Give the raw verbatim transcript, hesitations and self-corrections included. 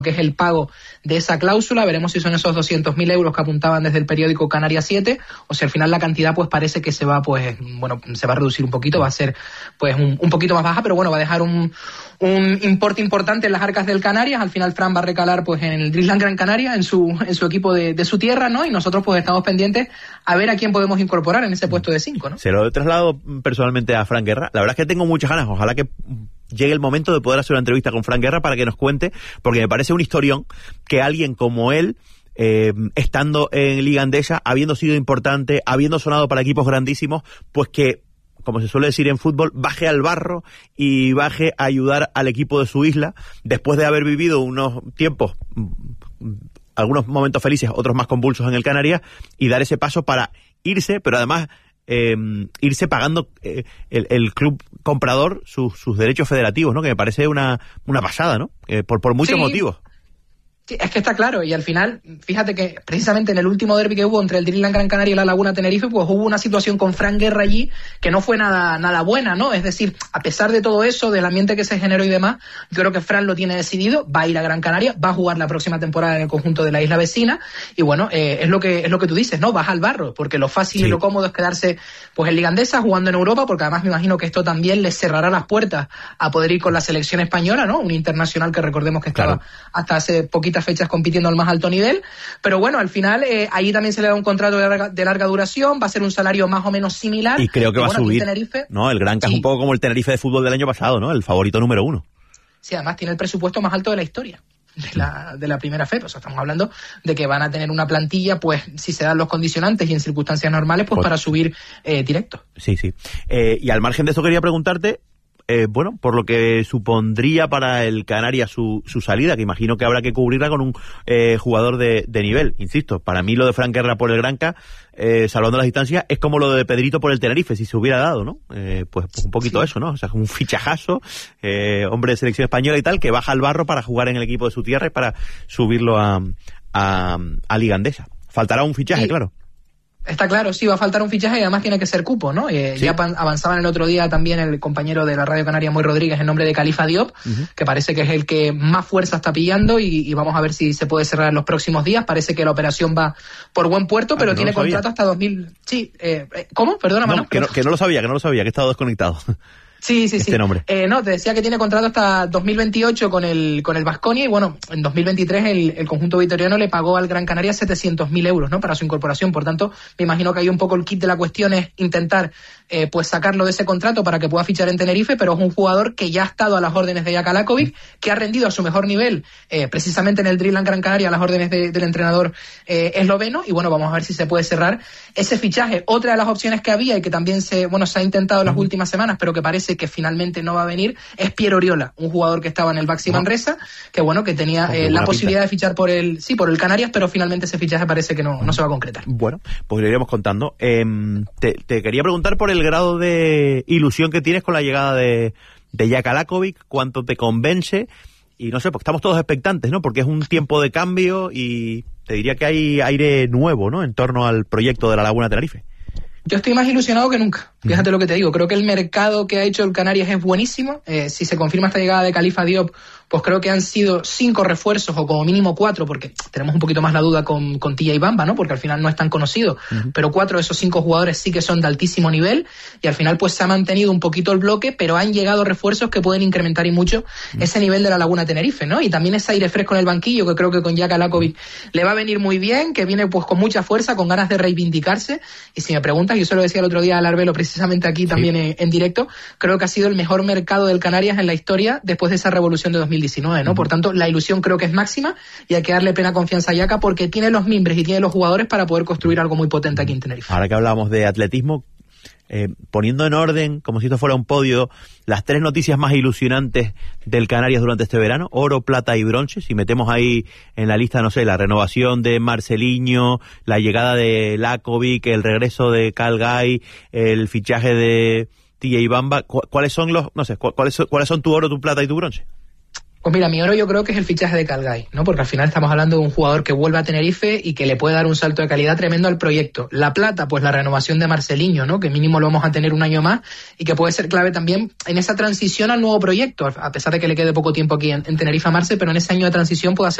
que es el pago de esa cláusula. Veremos si son esos doscientos mil euros que apuntaban desde el periódico Canarias siete, o si al final la cantidad pues parece que se va pues bueno se va a reducir un poquito, va a ser pues un, un poquito más baja, pero bueno, va a dejar un, un importe importante en las arcas del Canarias. Al final Fran va a recalar pues en el Dreamland Gran Canaria, en su en su equipo de, de su tierra, ¿no? Y nosotros pues estamos pendientes a ver a quién podemos incorporar en ese puesto de cinco, ¿no? Se lo he trasladado personalmente a Fran Guerra. La verdad es que tengo muchas ganas, ojalá que llegue el momento de poder hacer una entrevista con Fran Guerra para que nos cuente, porque me parece un historión que alguien como él, eh, estando en Liga Endesa, habiendo sido importante, habiendo sonado para equipos grandísimos, pues que, como se suele decir en fútbol, baje al barro y baje a ayudar al equipo de su isla, después de haber vivido unos tiempos, algunos momentos felices, otros más convulsos en el Canarias, y dar ese paso para irse, pero además Eh, irse pagando eh, el, el club comprador sus, sus derechos federativos, ¿no? Que me parece una, una pasada, ¿no? Eh, por, por muchos sí. motivos. Sí, es que está claro, y al final, fíjate que precisamente en el último derbi que hubo entre el Dreamland Gran Canaria y la Laguna Tenerife, pues hubo una situación con Fran Guerra allí que no fue nada nada buena, ¿no? Es decir, a pesar de todo eso, del ambiente que se generó y demás, yo creo que Fran lo tiene decidido, va a ir a Gran Canaria, va a jugar la próxima temporada en el conjunto de la isla vecina, y bueno, eh, es lo que es lo que tú dices, ¿no? Baja al barro, porque lo fácil sí. y lo cómodo es quedarse pues en Liga Endesa, jugando en Europa, porque además me imagino que esto también les cerrará las puertas a poder ir con la selección española, ¿no? Un internacional que recordemos que estaba claro. hasta hace poquitas fechas compitiendo al más alto nivel, pero bueno, al final eh, ahí también se le da un contrato de larga, de larga duración, va a ser un salario más o menos similar. Y creo que y va bueno, a subir. Tenerife, no, el Granca sí. es un poco como el Tenerife de fútbol del año pasado, ¿no? El favorito número uno. Sí, además tiene el presupuesto más alto de la historia de la, de la primera F E P. O sea, estamos hablando de que van a tener una plantilla, pues, si se dan los condicionantes y en circunstancias normales, pues, pues para subir eh, directo. Sí, sí. Eh, y al margen de eso quería preguntarte, Eh, bueno, por lo que supondría para el Canarias su, su salida, que imagino que habrá que cubrirla con un eh, jugador de, de nivel. Insisto, para mí lo de Fran Guerra por el Granca, eh, salvando las distancias, es como lo de Pedrito por el Tenerife, si se hubiera dado, ¿no? Eh, pues, pues un poquito sí. eso, ¿no? O sea, un fichajazo, eh, hombre de selección española y tal, que baja al barro para jugar en el equipo de su tierra y para subirlo a, a, a Liga Endesa. Faltará un fichaje, sí. claro. Está claro, sí, va a faltar un fichaje y además tiene que ser cupo, ¿no? Eh, sí. Ya avanzaban el otro día también el compañero de la Radio Canaria, Moy Rodríguez, en nombre de Khalifa Diop, uh-huh. que parece que es el que más fuerza está pillando y, y vamos a ver si se puede cerrar en los próximos días. Parece que la operación va por buen puerto, pero ah, tiene no contrato hasta dos mil... Sí, eh, ¿cómo? Perdona, no, Manu. Que no, que no lo sabía, que no lo sabía, que he estado desconectado. Sí, sí, este sí. Nombre. Eh, no, te decía que tiene contrato hasta dos mil veintiocho con el con el Baskonia y bueno, en dos mil veintitrés el, el conjunto vitoriano le pagó al Gran Canaria setecientos mil euros, ¿no? Para su incorporación. Por tanto, me imagino que hay un poco el kit de la cuestión es intentar eh, pues sacarlo de ese contrato para que pueda fichar en Tenerife, pero es un jugador que ya ha estado a las órdenes de Jaka Lakovic, que ha rendido a su mejor nivel eh, precisamente en el Dreamland Gran Canaria a las órdenes de, del entrenador eh, esloveno y bueno, vamos a ver si se puede cerrar ese fichaje. Otra de las opciones que había y que también se bueno se ha intentado en las uh-huh. últimas semanas, pero que parece que finalmente no va a venir, es Piero Oriola, un jugador que estaba en el Baxi Manresa, que bueno, que tenía eh, la posibilidad pinta. de fichar por el sí, por el Canarias, pero finalmente ese fichaje parece que no, no se va a concretar. Bueno, pues lo iremos contando. Eh, te, te quería preguntar por el grado de ilusión que tienes con la llegada de, de Jaka Lakovic, cuánto te convence, y no sé, porque estamos todos expectantes, ¿no? Porque es un tiempo de cambio y te diría que hay aire nuevo, ¿no? En torno al proyecto de la Laguna Tenerife. Yo estoy más ilusionado que nunca, fíjate uh-huh. lo que te digo, creo que el mercado que ha hecho el Canarias es buenísimo, eh, si se confirma esta llegada de Khalifa Diop, pues creo que han sido cinco refuerzos o como mínimo cuatro, porque tenemos un poquito más la duda con, con Tilla y Bamba, ¿no? Porque al final no es tan conocido, uh-huh. pero cuatro de esos cinco jugadores sí que son de altísimo nivel y al final pues se ha mantenido un poquito el bloque, pero han llegado refuerzos que pueden incrementar y mucho uh-huh. ese nivel de la Laguna Tenerife, ¿no? Y también ese aire fresco en el banquillo que creo que con Jaka Lakovic uh-huh. le va a venir muy bien, que viene pues con mucha fuerza, con ganas de reivindicarse y si me preguntas, yo se lo decía el otro día al Arbelo precisamente aquí sí. también en, en directo, creo que ha sido el mejor mercado del Canarias en la historia después de esa revolución de dos mil diecinueve, ¿no? Uh-huh. Por tanto, la ilusión creo que es máxima y hay que darle plena confianza a Jaka porque tiene los mimbres y tiene los jugadores para poder construir algo muy potente aquí en Tenerife. Ahora que hablamos de atletismo, eh, poniendo en orden, como si esto fuera un podio, las tres noticias más ilusionantes del Canarias durante este verano, oro, plata y bronce, si metemos ahí en la lista, no sé, la renovación de Marceliño, la llegada de Lakovic, el regreso de Calgay, el fichaje de Tilla y Bamba, ¿cuáles son los, no sé, cuáles son, cuáles son tu oro, tu plata y tu bronce? Pues mira, mi oro yo creo que es el fichaje de Calgai, ¿no? Porque al final estamos hablando de un jugador que vuelve a Tenerife y que le puede dar un salto de calidad tremendo al proyecto. La plata, pues la renovación de Marceliño, ¿no? Que mínimo lo vamos a tener un año más y que puede ser clave también en esa transición al nuevo proyecto, a pesar de que le quede poco tiempo aquí en, en Tenerife a Marce, pero en ese año de transición puede hacer